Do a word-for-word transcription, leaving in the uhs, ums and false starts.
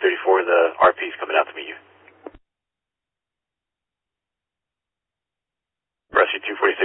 thirty-four, the R P is coming out to meet you. Rescue two forty-six.